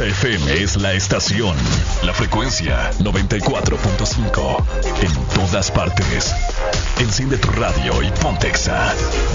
Exa FM es la estación. La frecuencia 94.5. En todas partes. Enciende tu radio y ponte Exa.